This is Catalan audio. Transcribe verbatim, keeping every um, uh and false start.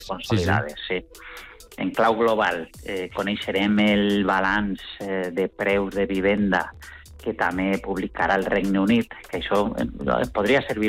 consolidades, sí. sí. En clau global, eh, coneixerem el balanç eh, de preus de vivenda que també publicarà el Regne Unit, que això eh, podria servir